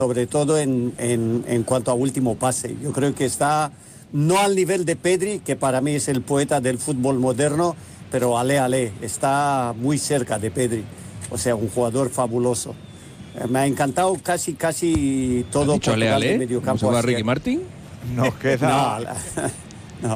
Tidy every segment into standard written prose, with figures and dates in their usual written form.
sobre todo en cuanto a último pase. Yo creo que está no al nivel de Pedri, que para mí es el poeta del fútbol moderno, pero está muy cerca de Pedri. O sea, un jugador fabuloso. Me ha encantado casi todo Portugal de mediocampo. ¿Cómo se va Ricky Martin? Nos queda... No.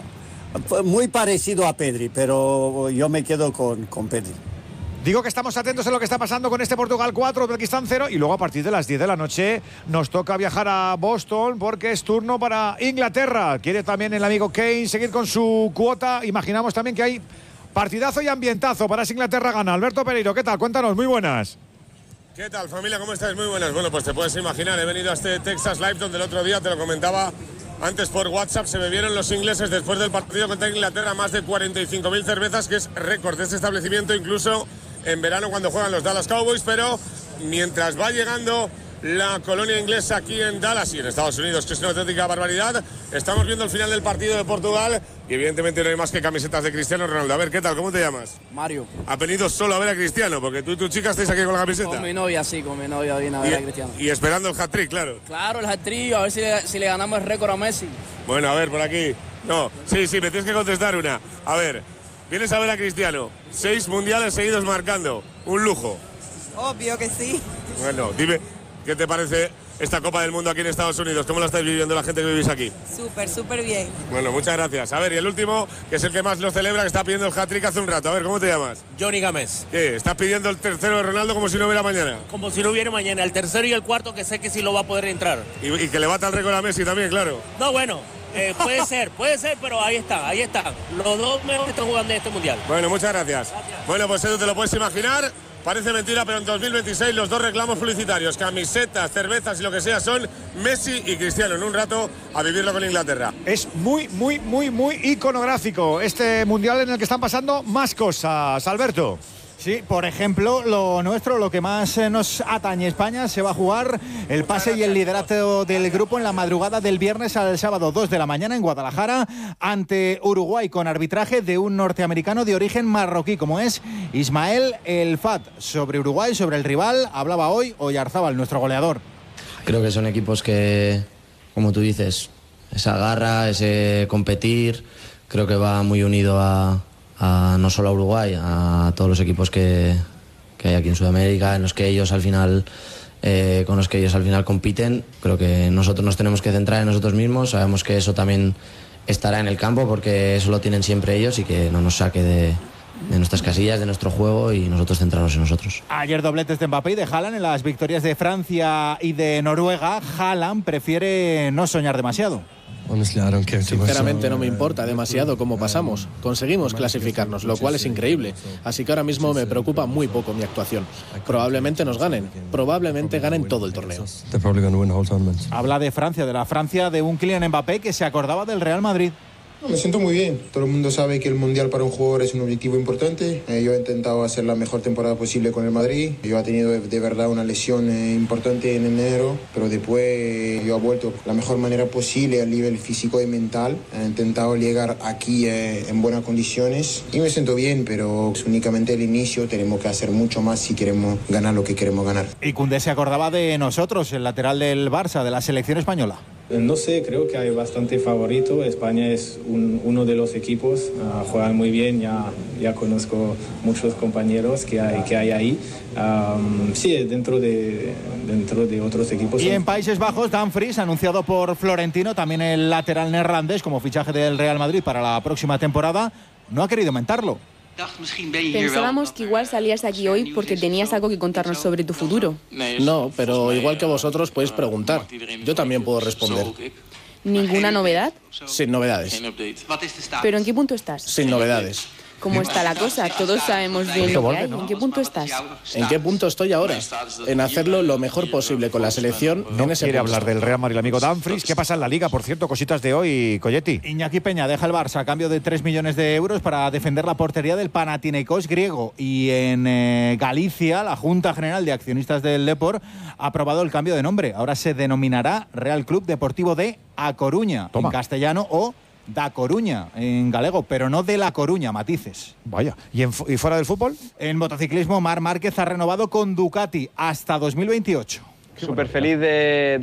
Muy parecido a Pedri, pero yo me quedo con Pedri. Digo que estamos atentos a lo que está pasando con este Portugal 4, Uzbekistán 0, y luego a partir de las 10 de la noche nos toca viajar a Boston porque es turno para Inglaterra. Quiere también el amigo Kane seguir con su cuota. Imaginamos también que hay partidazo y ambientazo para ese Inglaterra gana. Alberto Pereiro, ¿qué tal? Cuéntanos, muy buenas. ¿Qué tal, familia? ¿Cómo estáis? Muy buenas. Bueno, pues te puedes imaginar, he venido a este Texas Live donde el otro día, te lo comentaba antes por WhatsApp, se bebieron los ingleses después del partido contra Inglaterra más de 45.000 cervezas, que es récord de este establecimiento, incluso en verano cuando juegan los Dallas Cowboys. Pero mientras va llegando la colonia inglesa aquí en Dallas y en Estados Unidos, que es una auténtica barbaridad, estamos viendo el final del partido de Portugal y evidentemente no hay más que camisetas de Cristiano Ronaldo. A ver, ¿qué tal? ¿Cómo te llamas? Mario. ¿Has venido solo a ver a Cristiano? Porque tú y tu chica estáis aquí con la camiseta. Con mi novia, sí, con mi novia viene a ver a Cristiano. Y esperando el hat-trick, claro. Claro, el hat-trick, a ver si le ganamos el récord a Messi. Bueno, a ver, por aquí. No, sí, me tienes que contestar una. A ver, vienes a ver a Cristiano. 6 mundiales seguidos marcando. Un lujo. Obvio que sí. Bueno, dime, ¿qué te parece esta Copa del Mundo aquí en Estados Unidos? ¿Cómo la estáis viviendo la gente que vivís aquí? Súper bien. Bueno, muchas gracias. A ver, y el último, que es el que más lo celebra, que está pidiendo el hat-trick hace un rato. A ver, ¿cómo te llamas? Johnny Gámez. ¿Qué? ¿Estás pidiendo el tercero de Ronaldo como si no hubiera mañana? Como si no hubiera mañana. El tercero y el cuarto, que sé que sí lo va a poder entrar. Y que le bata el récord a Messi también, claro. No, bueno, puede ser, pero ahí está. Los dos mejores están jugando en este mundial. Bueno, muchas gracias. Bueno, pues eso te lo puedes imaginar. Parece mentira, pero en 2026 los dos reclamos publicitarios, camisetas, cervezas y lo que sea, son Messi y Cristiano. En un rato a vivirlo con Inglaterra. Es muy iconográfico este mundial en el que están pasando más cosas, Alberto. Sí, por ejemplo, lo nuestro, lo que más nos atañe, España, se va a jugar el pase y el liderato del grupo en la madrugada del viernes al sábado, 2 de la mañana en Guadalajara, ante Uruguay, con arbitraje de un norteamericano de origen marroquí, como es Ismael El Fat. Sobre Uruguay, sobre el rival, hablaba hoy Oyarzábal, nuestro goleador. Creo que son equipos que, como tú dices, esa garra, ese competir, creo que va muy unido a no solo a Uruguay, a todos los equipos que hay aquí en Sudamérica, en los que ellos al final con los que ellos al final compiten. Creo que nosotros nos tenemos que centrar en nosotros mismos. Sabemos que eso también estará en el campo, porque eso lo tienen siempre ellos, y que no nos saque de nuestras casillas, de nuestro juego, y nosotros centrarnos en nosotros. Ayer dobletes de Mbappé y de Haaland en las victorias de Francia y de Noruega. Haaland prefiere no soñar demasiado. Sinceramente no me importa demasiado cómo pasamos. Conseguimos clasificarnos, lo cual es increíble. Así que ahora mismo me preocupa muy poco mi actuación. Probablemente nos ganen. Probablemente ganen todo el torneo. Habla de Francia, de la Francia de un Kylian Mbappé que se acordaba del Real Madrid. Me siento muy bien. Todo el mundo sabe que el Mundial para un jugador es un objetivo importante. Yo he intentado hacer la mejor temporada posible con el Madrid. Yo he tenido de verdad una lesión importante en enero, pero después yo he vuelto de la mejor manera posible a nivel físico y mental. He intentado llegar aquí en buenas condiciones y me siento bien, pero es únicamente el inicio. Tenemos que hacer mucho más si queremos ganar lo que queremos ganar. Y Koundé se acordaba de nosotros, el lateral del Barça, de la selección española. No sé, creo que hay bastante favorito. España es uno de los equipos, juegan muy bien, ya conozco muchos compañeros que hay ahí. Sí, dentro de otros equipos. Y en Países Bajos, Dumfries, anunciado por Florentino, también el lateral neerlandés como fichaje del Real Madrid para la próxima temporada, no ha querido aumentarlo. Pensábamos que igual salías aquí hoy porque tenías algo que contarnos sobre tu futuro. No, pero igual que vosotros podéis preguntar. Yo también puedo responder. ¿Ninguna novedad? Sin novedades. ¿Pero en qué punto estás? Sin novedades. ¿Cómo está la cosa? Todos sabemos bien lo que hay. ¿En qué punto estás? ¿En qué punto estoy ahora? En hacerlo lo mejor posible con la selección. No quiere hablar del Real Madrid el amigo Dumfries. ¿Qué pasa en la Liga, por cierto? Cositas de hoy, Colletti. Iñaki Peña deja el Barça a cambio de 3 millones de euros para defender la portería del Panathinaikos griego. Y en Galicia, la Junta General de Accionistas del Depor ha aprobado el cambio de nombre. Ahora se denominará Real Club Deportivo de A Coruña, en castellano, o Da Coruña en galego, pero no de La Coruña, matices. Vaya, ¿y fuera del fútbol? En motociclismo, Marc Márquez ha renovado con Ducati hasta 2028. Súper feliz de